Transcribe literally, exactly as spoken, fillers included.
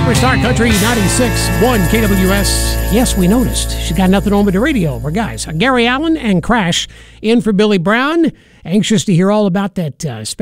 Superstar Country ninety-six point one K W S. Yes, we noticed. She's got nothing on but the radio. We're guys. Gary Allan and Crash in for Billy Brown. Anxious to hear all about that uh,